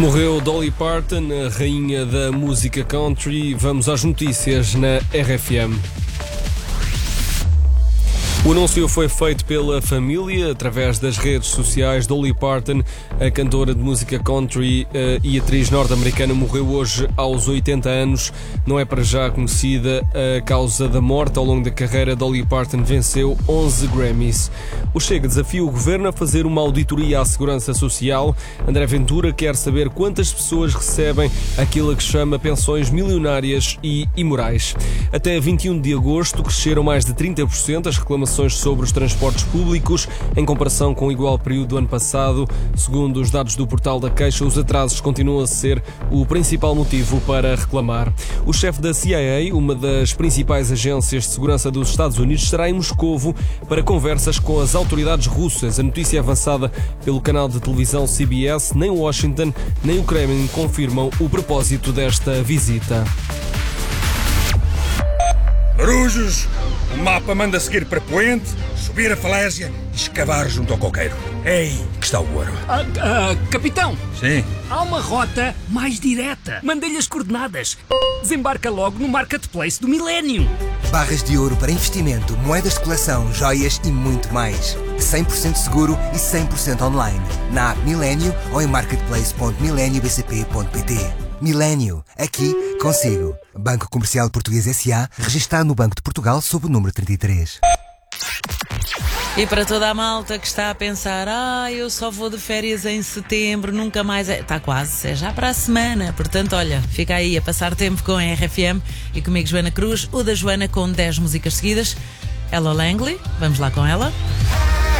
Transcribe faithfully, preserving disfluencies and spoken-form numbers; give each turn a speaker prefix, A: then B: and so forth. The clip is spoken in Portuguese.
A: Morreu Dolly Parton, a rainha da música country. Vamos às notícias na R F M. O anúncio foi feito pela família através das redes sociais. Dolly Parton, a cantora de música country uh, e atriz norte-americana, morreu hoje aos oitenta anos. Não é para já conhecida a causa da morte. Ao longo da carreira, Dolly Parton venceu onze Grammys. O Chega desafia o governo a fazer uma auditoria à segurança social. André Ventura quer saber quantas pessoas recebem aquilo que chama pensões milionárias e imorais. Até vinte e um de agosto cresceram mais de trinta por cento as reclamações sobre os transportes públicos em comparação com o igual período do ano passado. Segundo os dados do portal da Queixa, os atrasos continuam a ser o principal motivo para reclamar. O chefe da C I A, uma das principais agências de segurança dos Estados Unidos, estará em Moscovo para conversas com as autoridades russas. A notícia é avançada pelo canal de televisão C B S. Nem Washington nem o Kremlin confirmam o propósito desta visita.
B: Marujos, o mapa manda seguir para Poente, subir a falésia e escavar junto ao coqueiro. Ei, que está o ouro.
C: Ah, ah, capitão!
B: Sim?
C: Há uma rota mais direta. Mandei-lhe as coordenadas. Desembarca logo no Marketplace do Milénio.
D: Barras de ouro para investimento, moedas de coleção, joias e muito mais. cem por cento seguro e cem por cento online. Na app Milénio ou em marketplace ponto milenio b c p ponto p t. Milénio, aqui consigo. Banco Comercial Português S A, registado no Banco de Portugal sob o número trinta e três.
E: E para toda a malta que está a pensar, ah, eu só vou de férias em setembro, nunca mais... É... Está quase, é já para a semana. Portanto, olha, fica aí a passar tempo com a R F M e comigo Joana Cruz, o da Joana com dez músicas seguidas. Ella Langley, vamos lá com ela.